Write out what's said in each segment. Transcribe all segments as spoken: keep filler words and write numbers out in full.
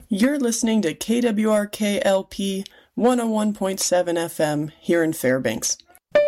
You're listening to K W R K L P one oh one point seven F M here in Fairbanks.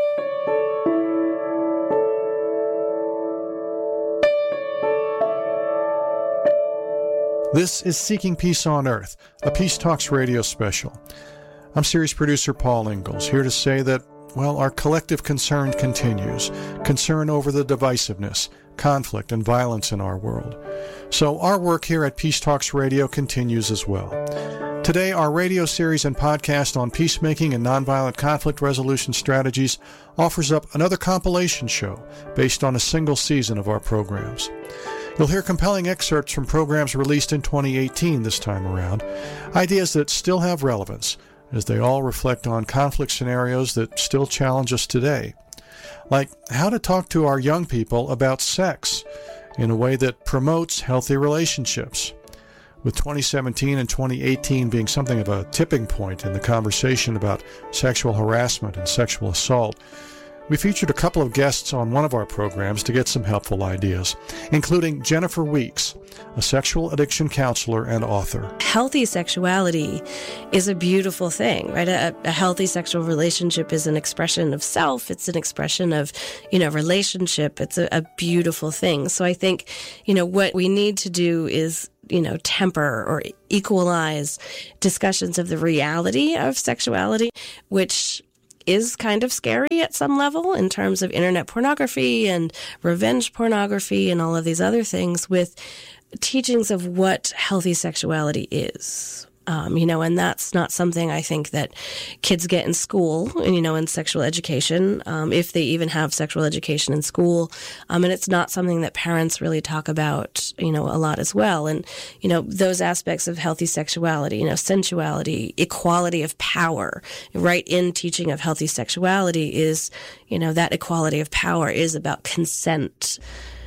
This is Seeking Peace on Earth, a Peace Talks radio special. I'm series producer Paul Ingalls, here to say that, well, our collective concern continues. Concern over the divisiveness, conflict, and violence in our world. So our work here at Peace Talks Radio continues as well. Today, our radio series and podcast on peacemaking and nonviolent conflict resolution strategies offers up another compilation show based on a single season of our programs. You'll hear compelling excerpts from programs released in twenty eighteen this time around, ideas that still have relevance, as they all reflect on conflict scenarios that still challenge us today. Like how to talk to our young people about sex in a way that promotes healthy relationships. With twenty seventeen and twenty eighteen being something of a tipping point in the conversation about sexual harassment and sexual assault, we featured a couple of guests on one of our programs to get some helpful ideas, including Jennifer Weeks, a sexual addiction counselor and author. Healthy sexuality is a beautiful thing, right? A, a healthy sexual relationship is an expression of self. It's an expression of, you know, relationship. It's a, a beautiful thing. So I think, you know, what we need to do is, you know, temper or equalize discussions of the reality of sexuality, which is kind of scary at some level in terms of internet pornography and revenge pornography and all of these other things, with teachings of what healthy sexuality is. Um, you know, and that's not something I think that kids get in school, you know, in sexual education, um, if they even have sexual education in school. Um, and it's not something that parents really talk about, you know, a lot as well. And, you know, those aspects of healthy sexuality, you know, sensuality, equality of power, right in teaching of healthy sexuality is, you know, that equality of power is about consent.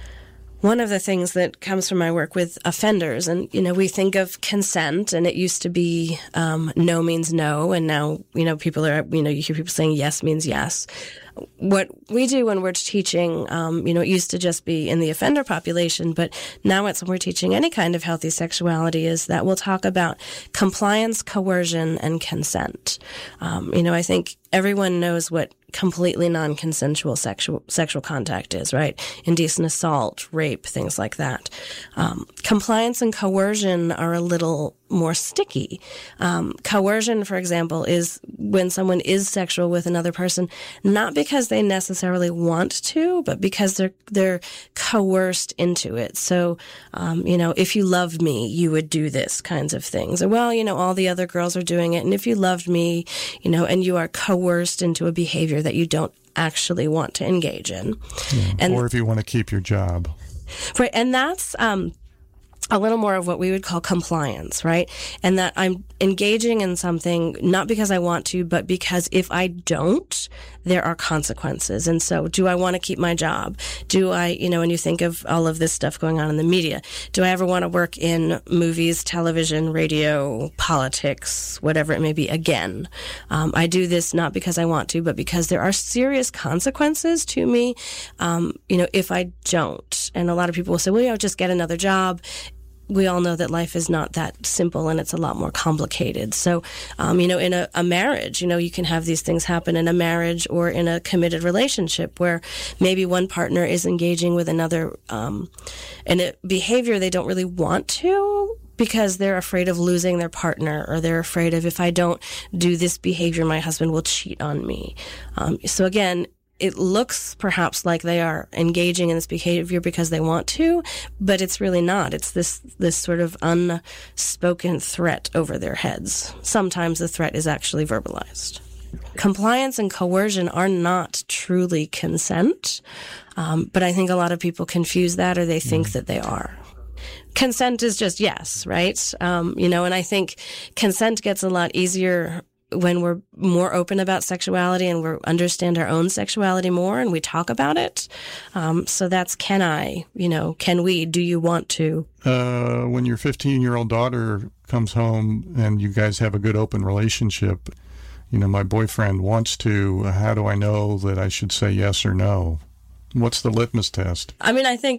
One of the things that comes from my work with offenders, and, you know, we think of consent, and it used to be um, no means no, and now, you know, people are, you know, you hear people saying yes means yes. What we do when we're teaching, um, you know, it used to just be in the offender population, but now it's when we're teaching any kind of healthy sexuality is that we'll talk about compliance, coercion, and consent. Um, you know, I think everyone knows what completely non-consensual sexual sexual contact is, right? Indecent assault, rape, things like that. Um, compliance and coercion are a little more sticky. Um, coercion, for example, is when someone is sexual with another person, not because they necessarily want to, but because they're they're coerced into it. So, um, you know, if you loved me, you would do this kinds of things. Or, well, you know, all the other girls are doing it, and if you loved me, you know, and you are coerced into a behavior that you don't actually want to engage in. Yeah, and, or if you want to keep your job. Right, and that's um, a little more of what we would call compliance, right? And that I'm engaging in something not because I want to, but because if I don't, there are consequences. And so, do I want to keep my job? Do I, you know, when you think of all of this stuff going on in the media, do I ever want to work in movies, television, radio, politics, whatever it may be again? Um, I do this not because I want to, but because there are serious consequences to me, um, you know, if I don't. And a lot of people will say, well, you know, just get another job. We all know that life is not that simple, and it's a lot more complicated. So, um, you know, in a, a marriage, you know, you can have these things happen in a marriage or in a committed relationship where maybe one partner is engaging with another um, in a behavior they don't really want to, because they're afraid of losing their partner, or they're afraid of, if I don't do this behavior, my husband will cheat on me. Um, so again, it looks perhaps like they are engaging in this behavior because they want to, but it's really not. It's this this sort of unspoken threat over their heads. Sometimes the threat is actually verbalized. Compliance and coercion are not truly consent, um, but I think a lot of people confuse that, or they think mm. that they are. Consent is just yes, right? Um, you know, and I think consent gets a lot easier when we're more open about sexuality and we understand our own sexuality more and we talk about it. Um, so that's, can I, you know, can we, do you want to? Uh, when your fifteen-year-old daughter comes home and you guys have a good open relationship, you know, my boyfriend wants to, how do I know that I should say yes or no? What's the litmus test? I mean, I think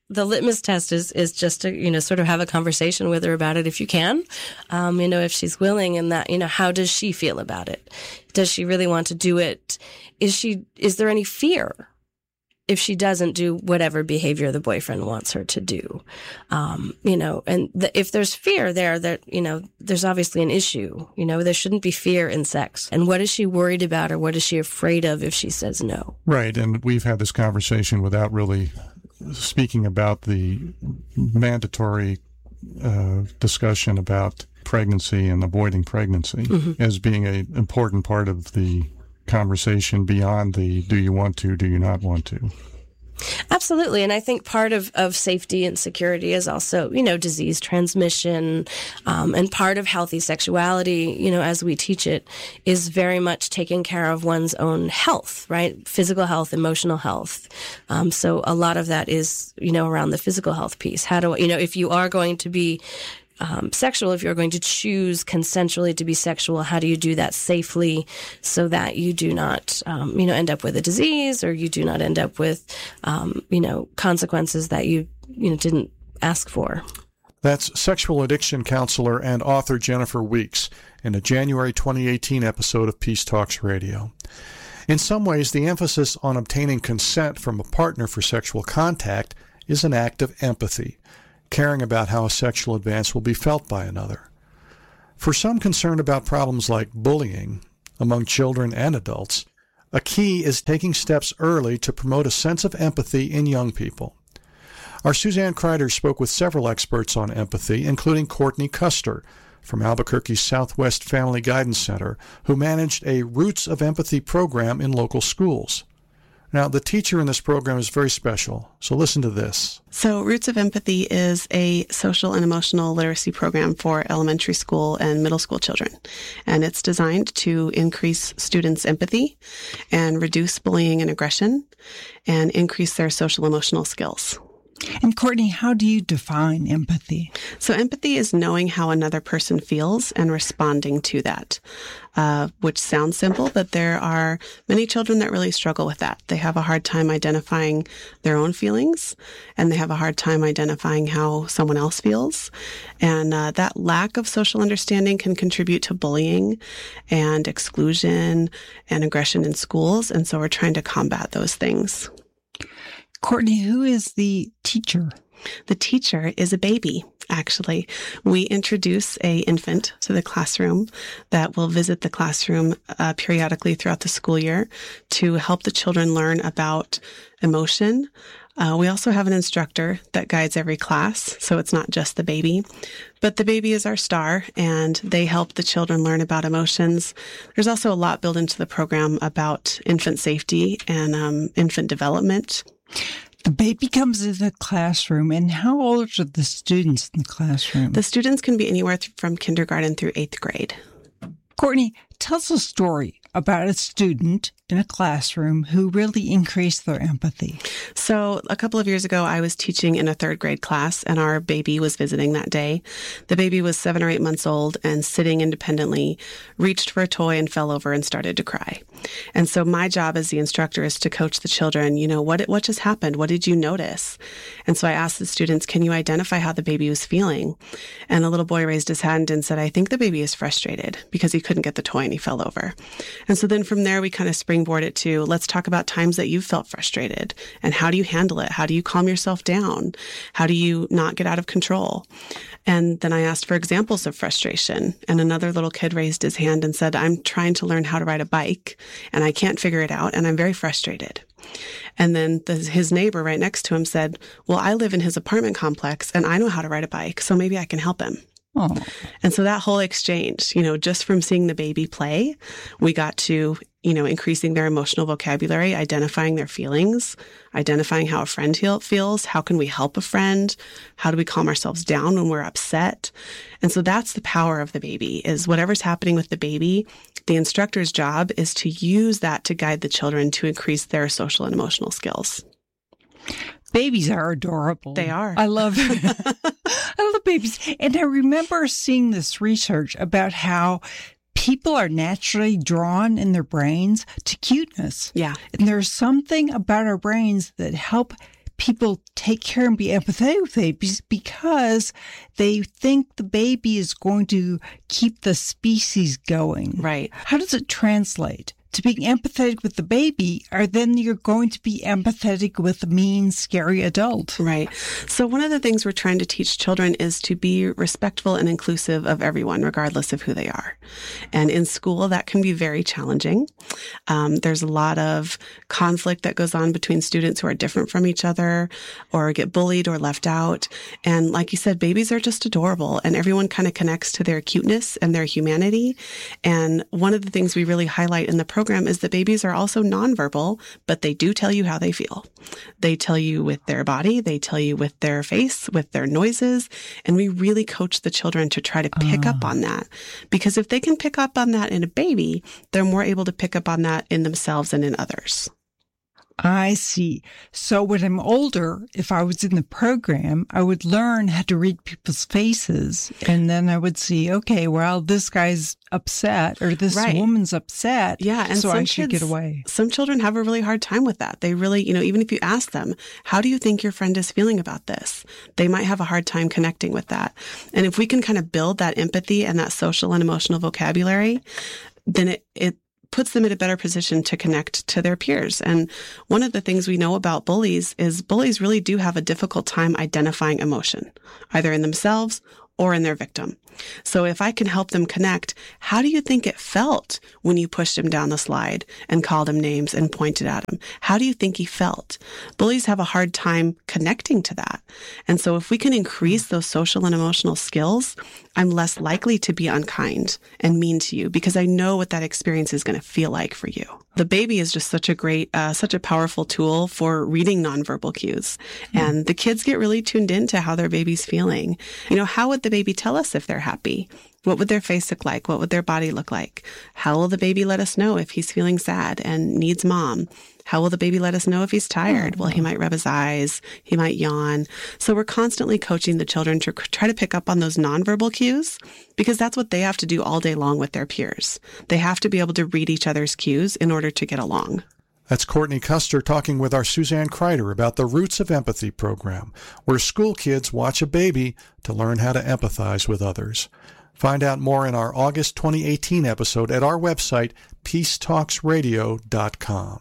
the litmus test is is just to, you know, sort of have a conversation with her about it if you can, um, you know, if she's willing, and that, you know, how does she feel about it? Does she really want to do it? Is she, is there any fear if she doesn't do whatever behavior the boyfriend wants her to do? Um, you know, and the, if there's fear there, that, you know, there's obviously an issue. You know, there shouldn't be fear in sex. And what is she worried about, or what is she afraid of if she says no? Right. And we've had this conversation without really speaking about the mandatory uh, discussion about pregnancy and avoiding pregnancy mm-hmm. as being an important part of the conversation beyond the do you want to, do you not want to? Absolutely. And I think part of, of safety and security is also, you know, disease transmission, um, and part of healthy sexuality, you know, as we teach it, is very much taking care of one's own health, right? Physical health, emotional health. Um, so a lot of that is, you know, around the physical health piece. How do, you know, if you are going to be Um, sexual, if you're going to choose consensually to be sexual, how do you do that safely so that you do not, um, you know, end up with a disease, or you do not end up with, um, you know, consequences that you, you know, didn't ask for? That's sexual addiction counselor and author Jennifer Weeks in a January twenty eighteen episode of Peace Talks Radio. In some ways, the emphasis on obtaining consent from a partner for sexual contact is an act of empathy, caring about how a sexual advance will be felt by another. For some concerned about problems like bullying among children and adults, a key is taking steps early to promote a sense of empathy in young people. Our Suzanne Kreider spoke with several experts on empathy, including Courtney Custer from Albuquerque's Southwest Family Guidance Center, who managed a Roots of Empathy program in local schools. Now, the teacher in this program is very special, so listen to this. So Roots of Empathy is a social and emotional literacy program for elementary school and middle school children. And it's designed to increase students' empathy and reduce bullying and aggression and increase their social emotional skills. And Courtney, how do you define empathy? So empathy is knowing how another person feels and responding to that, uh, which sounds simple, but there are many children that really struggle with that. They have a hard time identifying their own feelings, and they have a hard time identifying how someone else feels. And uh, that lack of social understanding can contribute to bullying and exclusion and aggression in schools. And so we're trying to combat those things. Courtney, who is the teacher? The teacher is a baby, actually. We introduce a infant to the classroom that will visit the classroom uh, periodically throughout the school year to help the children learn about emotion. Uh, we also have an instructor that guides every class, so it's not just the baby. But the baby is our star, and they help the children learn about emotions. There's also a lot built into the program about infant safety and um, infant development. The baby comes in the classroom, and how old are the students in the classroom? The students can be anywhere th- from kindergarten through eighth grade. Courtney, tell us a story about a student in a classroom who really increased their empathy. So a couple of years ago, I was teaching in a third grade class, and our baby was visiting that day. The baby was seven or eight months old and sitting independently, reached for a toy and fell over and started to cry. And so my job as the instructor is to coach the children, you know, what what just happened? What did you notice? And so I asked the students, can you identify how the baby was feeling? And the little boy raised his hand and said, I think the baby is frustrated because he couldn't get the toy and he fell over. And so then from there, we kind of springboard it to, let's talk about times that you felt frustrated and how do you handle it? How do you calm yourself down? How do you not get out of control? And then I asked for examples of frustration. And another little kid raised his hand and said, I'm trying to learn how to ride a bike and I can't figure it out and I'm very frustrated. And then the, his neighbor right next to him said, well, I live in his apartment complex and I know how to ride a bike, so maybe I can help him. Oh. And so that whole exchange, you know, just from seeing the baby play, we got to, you know, increasing their emotional vocabulary, identifying their feelings, identifying how a friend feels. How can we help a friend? How do we calm ourselves down when we're upset? And so that's the power of the baby, is whatever's happening with the baby, the instructor's job is to use that to guide the children to increase their social and emotional skills. Babies are adorable. They are. I love I love babies. And I remember seeing this research about how people are naturally drawn in their brains to cuteness. Yeah. And there's something about our brains that help people take care and be empathetic with babies because they think the baby is going to keep the species going. Right. How does it translate? To being empathetic with the baby, or then you're going to be empathetic with the mean, scary adult. Right. So one of the things we're trying to teach children is to be respectful and inclusive of everyone, regardless of who they are. And in school, that can be very challenging. Um, there's a lot of conflict that goes on between students who are different from each other or get bullied or left out. And like you said, babies are just adorable, and everyone kind of connects to their cuteness and their humanity. And one of the things we really highlight in the program is that babies are also nonverbal, but they do tell you how they feel. They tell you with their body, they tell you with their face, with their noises, and we really coach the children to try to pick uh. up on that. Because if they can pick up on that in a baby, they're more able to pick up on that in themselves and in others. I see. So when I'm older, if I was in the program, I would learn how to read people's faces. And then I would see, okay, well, this guy's upset or this right. woman's upset. Yeah. And so some I should kids, get away. Some children have a really hard time with that. They really, you know, even if you ask them, how do you think your friend is feeling about this? They might have a hard time connecting with that. And if we can kind of build that empathy and that social and emotional vocabulary, then it, it, puts them in a better position to connect to their peers. And one of the things we know about bullies is bullies really do have a difficult time identifying emotion, either in themselves or in their victim. So if I can help them connect, how do you think it felt when you pushed him down the slide and called him names and pointed at him? How do you think he felt? Bullies have a hard time connecting to that. And so if we can increase those social and emotional skills, I'm less likely to be unkind and mean to you because I know what that experience is going to feel like for you. The baby is just such a great, uh, such a powerful tool for reading nonverbal cues. Mm-hmm. And the kids get really tuned into how their baby's feeling. You know, how would the baby tell us if they're happy? What would their face look like? What would their body look like? How will the baby let us know if he's feeling sad and needs mom? How will the baby let us know if he's tired? Well, he might rub his eyes. He might yawn. So we're constantly coaching the children to try to pick up on those nonverbal cues because that's what they have to do all day long with their peers. They have to be able to read each other's cues in order to get along. That's Courtney Custer talking with our Suzanne Kreider about the Roots of Empathy program, where school kids watch a baby to learn how to empathize with others. Find out more in our August twenty eighteen episode at our website, peace talks radio dot com.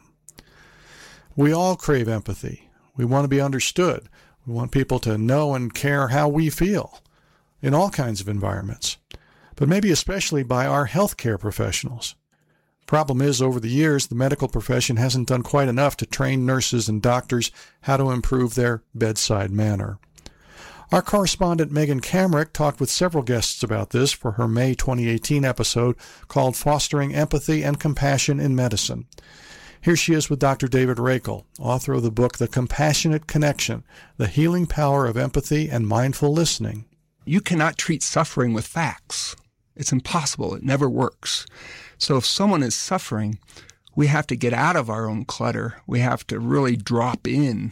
We all crave empathy. We want to be understood. We want people to know and care how we feel in all kinds of environments, but maybe especially by our healthcare professionals. Problem is, over the years, the medical profession hasn't done quite enough to train nurses and doctors how to improve their bedside manner. Our correspondent Megan Kamrick talked with several guests about this for her May twenty eighteen episode called Fostering Empathy and Compassion in Medicine. Here she is with Doctor David Rakel, author of the book The Compassionate Connection, The Healing Power of Empathy and Mindful Listening. You cannot treat suffering with facts. It's impossible. It never works. So if someone is suffering, we have to get out of our own clutter. We have to really drop in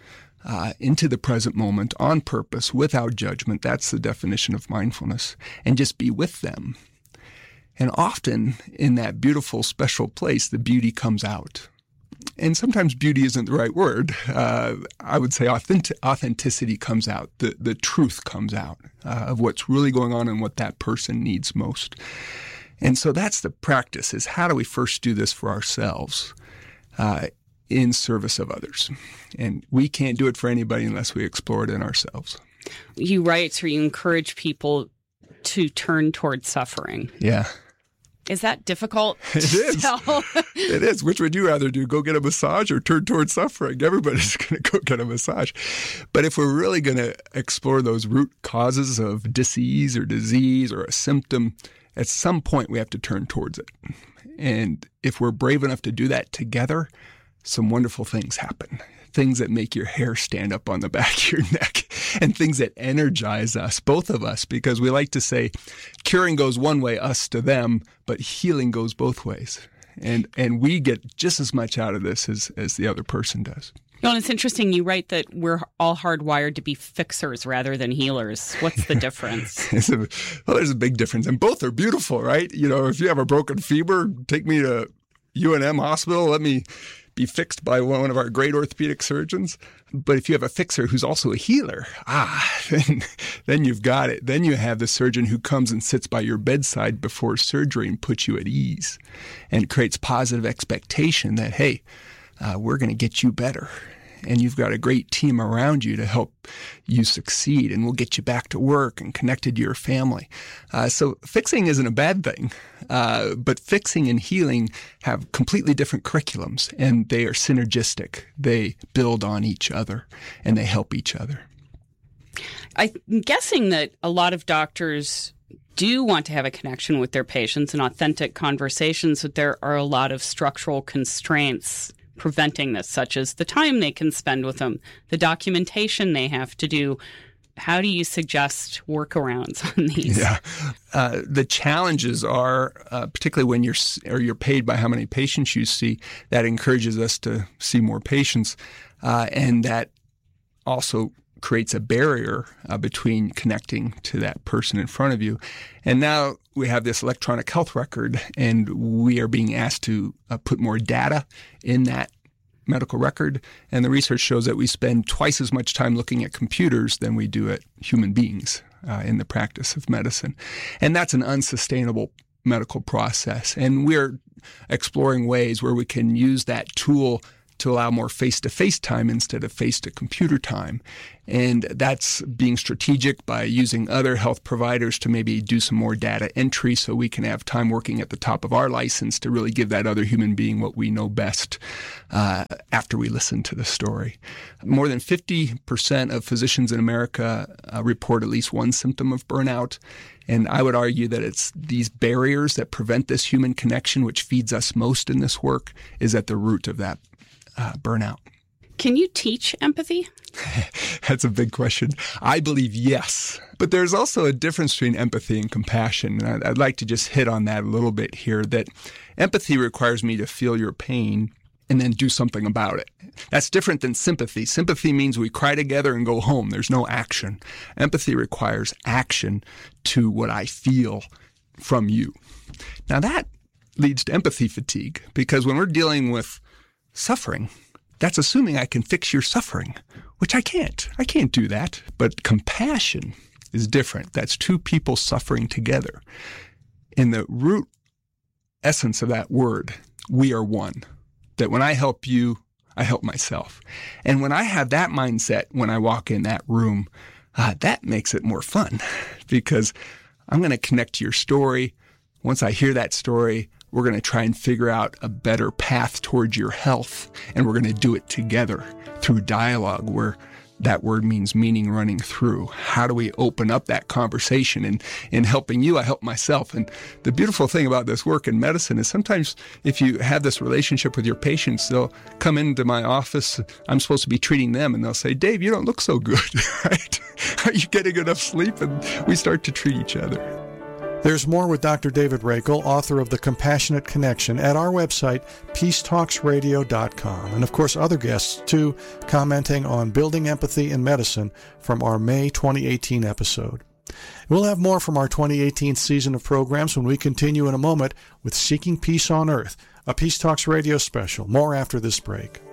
uh, into the present moment on purpose, without judgment. That's the definition of mindfulness. And just be with them. And often in that beautiful, special place, the beauty comes out. And sometimes beauty isn't the right word. Uh, I would say authentic, authenticity comes out. The, the truth comes out uh, of what's really going on and what that person needs most. And so that's the practice, is how do we first do this for ourselves uh, in service of others? And we can't do it for anybody unless we explore it in ourselves. You write or you encourage people to turn towards suffering. Yeah. Is that difficult? It is. It is. Which would you rather do? Go get a massage or turn towards suffering? Everybody's going to go get a massage. But if we're really going to explore those root causes of disease or disease or a symptom, at some point we have to turn towards it. And if we're brave enough to do that together, some wonderful things happen. Things that make your hair stand up on the back of your neck and things that energize us, both of us, because we like to say curing goes one way, us to them, but healing goes both ways. And and we get just as much out of this as, as the other person does. Well, and it's interesting. You write that we're all hardwired to be fixers rather than healers. What's the difference? a, well, there's a big difference. And both are beautiful, right? You know, if you have a broken femur, take me to U N M hospital. Let me be fixed by one of our great orthopedic surgeons. But if you have a fixer who's also a healer, ah, then, then you've got it. Then you have the surgeon who comes and sits by your bedside before surgery and puts you at ease and creates positive expectation that, hey, uh, we're going to get you better. And you've got a great team around you to help you succeed, and we'll get you back to work and connected to your family. Uh, so fixing isn't a bad thing, uh, but fixing and healing have completely different curriculums, and they are synergistic. They build on each other, and they help each other. I'm guessing that a lot of doctors do want to have a connection with their patients and authentic conversations, but there are a lot of structural constraints preventing this, such as the time they can spend with them, the documentation they have to do. How do you suggest workarounds on these? Yeah, uh, the challenges are, uh, particularly when you're or you're paid by how many patients you see, that encourages us to see more patients, uh, and that also creates a barrier uh, between connecting to that person in front of you. And now we have this electronic health record, and we are being asked to uh, put more data in that medical record. And the research shows that we spend twice as much time looking at computers than we do at human beings uh, in the practice of medicine. And that's an unsustainable medical process. And we're exploring ways where we can use that tool to allow more face-to-face time instead of face-to-computer time. And that's being strategic by using other health providers to maybe do some more data entry so we can have time working at the top of our license to really give that other human being what we know best uh, after we listen to the story. More than fifty percent of physicians in America uh, report at least one symptom of burnout. And I would argue that it's these barriers that prevent this human connection, which feeds us most in this work, is at the root of that Uh, burnout. Can you teach empathy? That's a big question. I believe yes. But there's also a difference between empathy and compassion. And I'd, I'd like to just hit on that a little bit here, that empathy requires me to feel your pain and then do something about it. That's different than sympathy. Sympathy means we cry together and go home. There's no action. Empathy requires action to what I feel from you. Now that leads to empathy fatigue, because when we're dealing with suffering, that's assuming I can fix your suffering, which I can't. I can't do that. But compassion is different. That's two people suffering together. In the root essence of that word, we are one. That when I help you, I help myself. And when I have that mindset when I walk in that room, uh, that makes it more fun, because I'm going to connect to your story. Once I hear that story, we're going to try and figure out a better path towards your health, and we're going to do it together through dialogue, where that word means meaning running through. How do we open up that conversation? And in helping you, I help myself. And the beautiful thing about this work in medicine is sometimes if you have this relationship with your patients, they'll come into my office. I'm supposed to be treating them, and they'll say, "Dave, you don't look so good, right? Are you getting enough sleep?" And we start to treat each other. There's more with Doctor David Rakel, author of The Compassionate Connection, at our website, peace talks radio dot com. And of course, other guests, too, commenting on building empathy in medicine from our May twenty eighteen episode. We'll have more from our twenty eighteen season of programs when we continue in a moment with Seeking Peace on Earth, a Peace Talks radio special. More after this break.